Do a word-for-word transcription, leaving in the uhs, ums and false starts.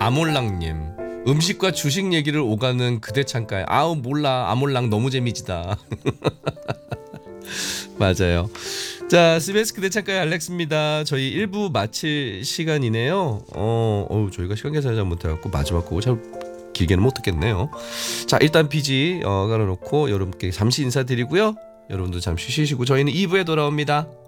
아몰랑님, 음식과 주식 얘기를 오가는 그대 창가에. 아우 몰라, 아몰랑 너무 재미지다. 맞아요. 자, 씨비에스 그대 창가의 알렉스입니다. 저희 일 부 마칠 시간이네요. 어, 어우, 저희가 시간 계산을 잘 못해갖고 마지막 곡을 잘 길게는 못 듣겠네요. 자, 일단 비지 어, 깔아놓고 여러분께 잠시 인사드리고요. 여러분도 잠시 쉬시고 저희는 이 부에 돌아옵니다.